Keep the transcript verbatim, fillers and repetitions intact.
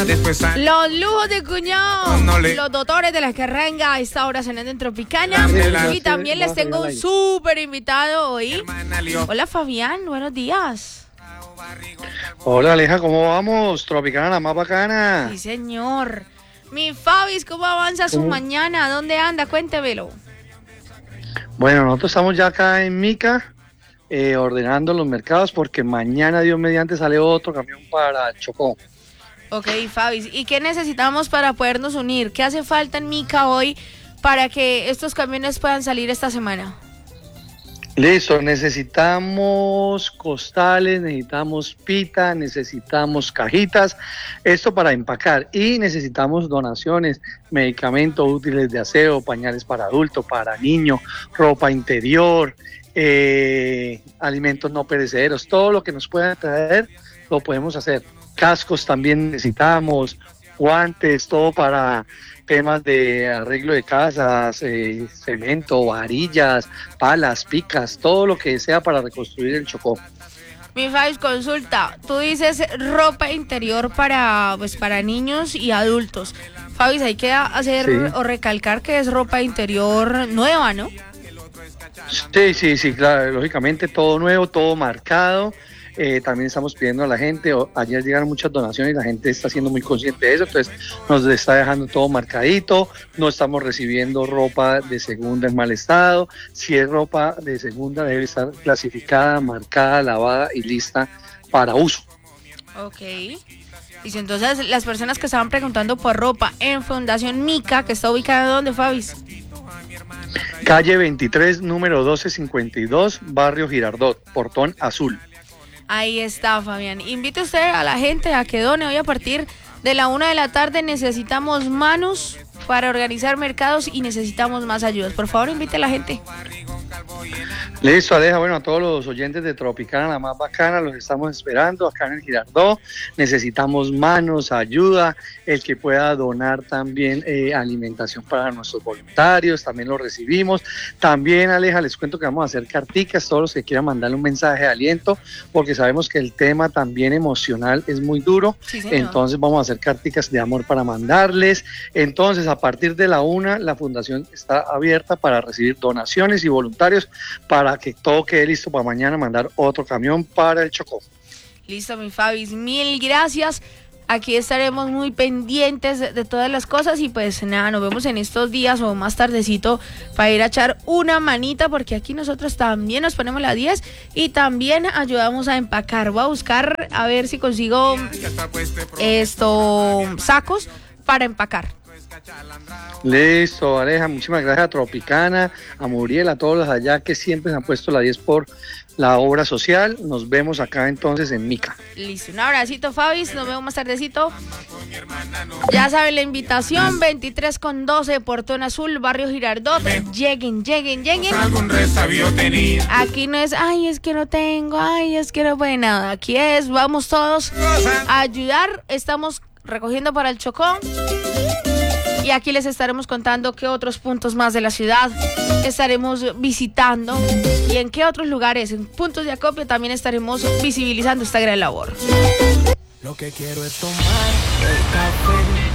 Los lujos de cuñado, no le... los doctores de la carranga a esta hora cenando en Tropicana. Y también les tengo un súper invitado hoy. Hola Fabián, buenos días. Hola Aleja, ¿cómo vamos? Tropicana, la más bacana. Sí señor. Mi Fabis, ¿cómo avanza su ¿Cómo? mañana? ¿Dónde anda? Cuéntemelo. Bueno, nosotros estamos ya acá en Mica, eh, ordenando los mercados porque mañana, Dios mediante, sale otro camión para Chocó. Ok, Fabis, ¿y qué necesitamos para podernos unir? ¿Qué hace falta en Mica hoy para que estos camiones puedan salir esta semana? Listo, necesitamos costales, necesitamos pita, necesitamos cajitas, esto para empacar, y necesitamos donaciones, medicamentos útiles de aseo, pañales para adultos, para niños, ropa interior, eh, alimentos no perecederos, todo lo que nos puedan traer lo podemos hacer. Cascos también necesitamos, guantes, todo para temas de arreglo de casas, eh, cemento, varillas, palas, picas, todo lo que sea para reconstruir el Chocó. Mi Fabis, consulta, tú dices ropa interior para, pues, para niños y adultos. Fabis, hay que hacer sí. o recalcar que es ropa interior nueva, ¿no? Sí, sí, sí, claro, lógicamente todo nuevo, todo marcado. Eh, también estamos pidiendo a la gente, o, ayer llegaron muchas donaciones y la gente está siendo muy consciente de eso, entonces nos está dejando todo marcadito, no estamos recibiendo ropa de segunda en mal estado, si es ropa de segunda debe estar clasificada, marcada, lavada y lista para uso. Ok, y si entonces las personas que estaban preguntando por ropa en Fundación Mica, que está ubicada ¿dónde, Fabis? Calle veintitrés, número doce cincuenta y dos, barrio Girardot, Portón Azul. Ahí está, Fabián. Invite usted a la gente a que done hoy a partir de la una de la tarde. Necesitamos manos para organizar mercados y necesitamos más ayudas. Por favor, invite a la gente. Listo, Aleja. Bueno, a todos los oyentes de Tropicana, la más bacana, los estamos esperando acá en el Girardot. Necesitamos manos, ayuda, el que pueda donar también eh, alimentación para nuestros voluntarios, también lo recibimos. También, Aleja, les cuento que vamos a hacer carticas, todos los que quieran mandarle un mensaje de aliento, porque sabemos que el tema también emocional es muy duro. Sí, entonces vamos a hacer carticas de amor para mandarles. Entonces, a partir de la una, la fundación está abierta para recibir donaciones y voluntarios para que todo quede listo para mañana mandar otro camión para el Chocó. Listo, mi Fabis, mil gracias. Aquí estaremos muy pendientes de, de todas las cosas y pues nada, nos vemos en estos días o más tardecito para ir a echar una manita, porque aquí nosotros también nos ponemos la diez y también ayudamos a empacar. Voy a buscar a ver si consigo estos sacos para empacar. Listo, Aleja, muchísimas gracias a Tropicana, a Muriel, a todos los allá que siempre se han puesto la diez por la obra social. Nos vemos acá entonces en Mica. Listo, un abracito, Fabis, nos vemos más tardecito. Ya saben la invitación, veintitrés con doce, Portón Azul, barrio Girardot. Lleguen, lleguen, lleguen. Aquí no es, ay, es que no tengo, ay, es que no puede nada. Aquí es, vamos todos a ayudar. Estamos recogiendo para el Chocó. Y aquí les estaremos contando qué otros puntos más de la ciudad estaremos visitando y en qué otros lugares, en puntos de acopio, también estaremos visibilizando esta gran labor. Lo que quiero es tomar el café.